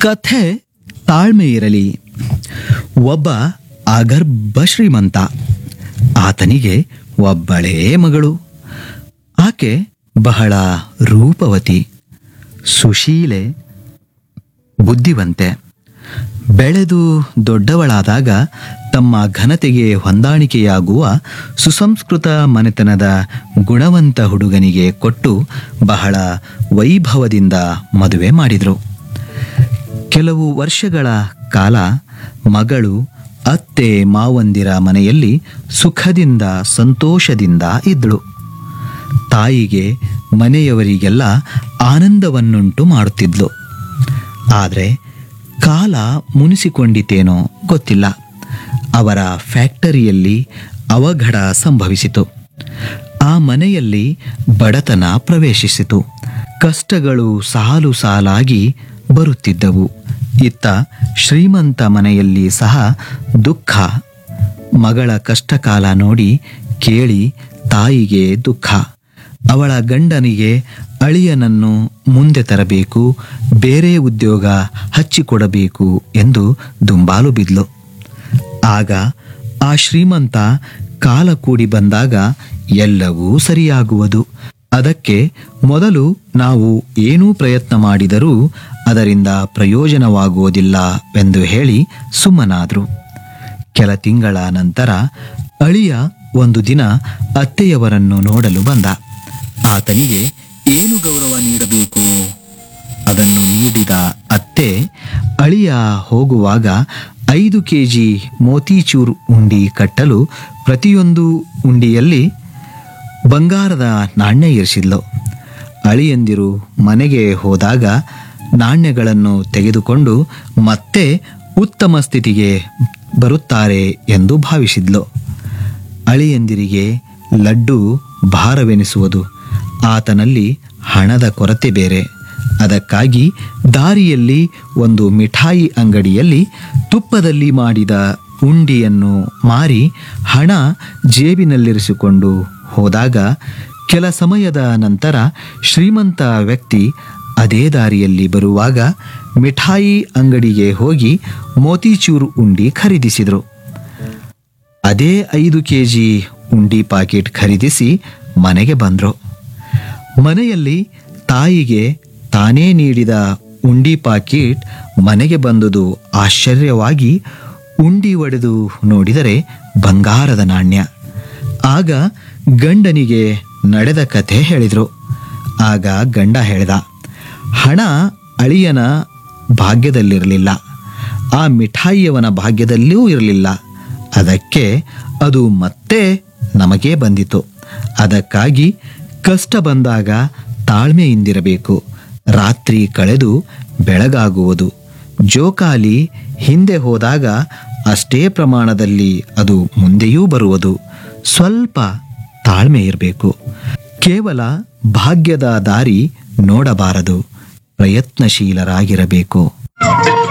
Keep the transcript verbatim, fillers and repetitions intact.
ಕಥೆ ತಾಳ್ಮೆ ಇರಲಿ. ಒಬ್ಬ ಅಗರ್ಭ ಶ್ರೀಮಂತ. ಆತನಿಗೆ ಒಬ್ಬಳೇ ಮಗಳು. ಆಕೆ ಬಹಳ ರೂಪವತಿ, ಸುಶೀಲೆ, ಬುದ್ಧಿವಂತೆ. ಬೆಳೆದು ದೊಡ್ಡವಳಾದಾಗ ತಮ್ಮ ಘನತೆಗೆ ಹೊಂದಾಣಿಕೆಯಾಗುವ ಸುಸಂಸ್ಕೃತ ಮನೆತನದ ಗುಣವಂತ ಹುಡುಗನಿಗೆ ಕೊಟ್ಟು ಬಹಳ ವೈಭವದಿಂದ ಮದುವೆ ಮಾಡಿದರು. ಕೆಲವು ವರ್ಷಗಳ ಕಾಲ ಮಗಳು ಅತ್ತೆ ಮಾವಂದಿರ ಮನೆಯಲ್ಲಿ ಸುಖದಿಂದ ಸಂತೋಷದಿಂದ ಇದ್ದಳು. ತಾಯಿಗೆ ಮನೆಯವರಿಗೆಲ್ಲ ಆನಂದವನ್ನುಂಟು ಮಾಡುತ್ತಿದ್ಲು. ಆದರೆ ಕಾಲ ಮುನಿಸಿಕೊಂಡಿತೇನೋ ಗೊತ್ತಿಲ್ಲ, ಅವರ ಫ್ಯಾಕ್ಟರಿಯಲ್ಲಿ ಅವಘಡ ಸಂಭವಿಸಿತು. ಆ ಮನೆಯಲ್ಲಿ ಬಡತನ ಪ್ರವೇಶಿಸಿತು. ಕಷ್ಟಗಳು ಸಾಲು ಸಾಲಾಗಿ ಬರುತ್ತಿದ್ದವು. ಇತ್ತ ಶ್ರೀಮಂತ ಮನೆಯಲ್ಲಿ ಸಹ ದುಃಖ. ಮಗಳ ಕಷ್ಟಕಾಲ ನೋಡಿ ಕೇಳಿ ತಾಯಿಗೆ ದುಃಖ. ಅವಳ ಗಂಡನಿಗೆ ಅಳಿಯನನ್ನು ಮುಂದೆ ತರಬೇಕು, ಬೇರೆ ಉದ್ಯೋಗ ಹಚ್ಚಿಕೊಡಬೇಕು ಎಂದು ದುಂಬಾಲು ಬಿದ್ಲು. ಆಗ ಆ ಶ್ರೀಮಂತ ಕಾಲ ಕೂಡಿ ಬಂದಾಗ ಎಲ್ಲವೂ ಸರಿಯಾಗುವುದು, ಅದಕ್ಕೆ ಮೊದಲು ನಾವು ಏನೂ ಪ್ರಯತ್ನ ಮಾಡಿದರೂ ಅದರಿಂದ ಪ್ರಯೋಜನವಾಗುವುದಿಲ್ಲವೆಂದು ಹೇಳಿ ಸುಮ್ಮನಾದ್ರು. ಕೆಲ ತಿಂಗಳ ನಂತರ ಅಳಿಯ ಒಂದು ದಿನ ಅತ್ತೆಯವರನ್ನು ನೋಡಲು ಬಂದ. ಆತನಿಗೆ ಏನು ಗೌರವ ನೀಡಬೇಕು ಅದನ್ನು ನೀಡಿದ ಅತ್ತೆ ಅಳಿಯ ಹೋಗುವಾಗ ಐದು ಕೆ ಜಿ ಮೋತಿಚೂರ್ ಉಂಡಿ ಕಟ್ಟಲು ಪ್ರತಿಯೊಂದು ಉಂಡಿಯಲ್ಲಿ ಬಂಗಾರದ ನಾಣ್ಯ ಇರಿಸಿದ್ಲು. ಅಳಿಯಂದಿರು ಮನೆಗೆ ಹೋದಾಗ ನಾಣ್ಯಗಳನ್ನು ತೆಗೆದುಕೊಂಡು ಮತ್ತೆ ಉತ್ತಮ ಸ್ಥಿತಿಗೆ ಬರುತ್ತಾರೆ ಎಂದು ಭಾವಿಸಿದ್ಲು. ಅಳಿಯಂದಿರಿಗೆ ಲಡ್ಡು ಭಾರವೆನಿಸುವುದು, ಆತನಲ್ಲಿ ಹಣದ ಕೊರತೆ ಬೇರೆ. ಅದಕ್ಕಾಗಿ ದಾರಿಯಲ್ಲಿ ಒಂದು ಮಿಠಾಯಿ ಅಂಗಡಿಯಲ್ಲಿ ತುಪ್ಪದಲ್ಲಿ ಮಾಡಿದ ಉಂಡಿಯನ್ನು ಮಾರಿ ಹಣ ಜೇಬಿನಲ್ಲಿರಿಸಿಕೊಂಡು ಹೋದಾಗ ಕೆಲ ಸಮಯದ ನಂತರ ಶ್ರೀಮಂತ ವ್ಯಕ್ತಿ ಅದೇ ದಾರಿಯಲ್ಲಿ ಬರುವಾಗ ಮಿಠಾಯಿ ಅಂಗಡಿಗೆ ಹೋಗಿ ಮೋತಿಚೂರ್ ಉಂಡಿ ಖರೀದಿಸಿದರು. ಅದೇ ಐದು ಕೆ ಜಿ ಉಂಡಿ ಪಾಕೆಟ್ ಖರೀದಿಸಿ ಮನೆಗೆ ಬಂದರು. ಮನೆಯಲ್ಲಿ ತಾಯಿಗೆ ತಾನೇ ನೀಡಿದ ಉಂಡಿ ಪಾಕೆಟ್ ಮನೆಗೆ ಬಂದುದು ಆಶ್ಚರ್ಯವಾಗಿ ಉಂಡಿ ಒಡೆದು ನೋಡಿದರೆ ಬಂಗಾರದ ನಾಣ್ಯ. ಆಗ ಗಂಡನಿಗೆ ನಡೆದ ಕಥೆ ಹೇಳಿದರು. ಆಗ ಗಂಡ ಹೇಳ್ದ, ಹಣ ಅಳಿಯನ ಭಾಗ್ಯದಲ್ಲಿರಲಿಲ್ಲ, ಆ ಮಿಠಾಯಿಯವನ ಭಾಗ್ಯದಲ್ಲಿಯೂ ಇರಲಿಲ್ಲ, ಅದಕ್ಕೆ ಅದು ಮತ್ತೆ ನಮಗೇ ಬಂದಿತು. ಅದಕ್ಕಾಗಿ ಕಷ್ಟ ಬಂದಾಗ ತಾಳ್ಮೆಯಿಂದಿರಬೇಕು. ರಾತ್ರಿ ಕಳೆದು ಬೆಳಗಾಗುವುದು. ಜೋಕಾಲಿ ಹಿಂದೆ ಹೋದಾಗ ಅಷ್ಟೇ ಪ್ರಮಾಣದಲ್ಲಿ ಅದು ಮುಂದೆಯೂ ಬರುವುದು. ಸ್ವಲ್ಪ ತಾಳ್ಮೆ ಇರಬೇಕು. ಕೇವಲ ಭಾಗ್ಯದ ದಾರಿ ನೋಡಬಾರದು, ಪ್ರಯತ್ನಶೀಲರಾಗಿರಬೇಕು.